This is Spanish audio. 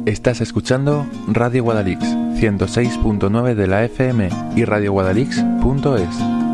Estás escuchando Radio Guadalix 106.9 de la FM y radioguadalix.es.